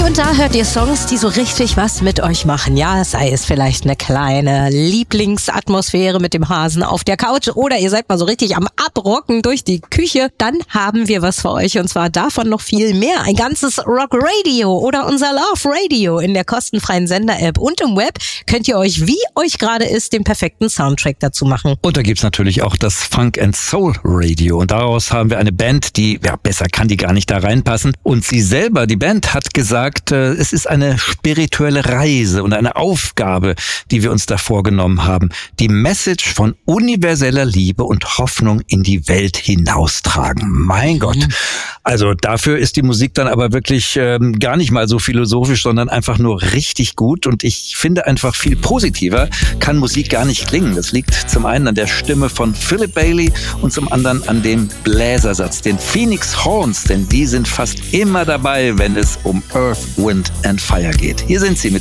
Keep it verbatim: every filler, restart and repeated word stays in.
und da hört ihr Songs, die so richtig was mit euch machen. Ja, sei es vielleicht eine kleine Lieblingsatmosphäre mit dem Hasen auf der Couch oder ihr seid mal so richtig am Abrocken durch die Küche. Dann haben wir was für euch und zwar davon noch viel mehr. Ein ganzes Rock Radio oder unser Love Radio in der kostenfreien Sender-App und im Web könnt ihr euch, wie euch gerade ist, den perfekten Soundtrack dazu machen. Und da gibt's natürlich auch das Funk and Soul Radio und daraus haben wir eine Band, die, ja, besser kann die gar nicht da reinpassen. Und sie selber, die Band, hat gesagt, äh, es ist eine spirituelle Reise und eine Aufgabe, die wir uns da vorgenommen haben. Die Message von universeller Liebe und Hoffnung in die Welt hinaustragen. Mein mhm. Gott. Also dafür ist die Musik dann aber wirklich ähm, gar nicht mal so philosophisch, sondern einfach nur richtig gut. Und ich finde einfach viel positiver kann Musik gar nicht klingen. Das liegt zum einen an der Stimme von Philip Bailey und zum anderen an dem Bläsersatz, den Phoenix Horns, denn die sind fast immer dabei, wenn es um Earth, Wind and Fire geht. Hier sind sie mit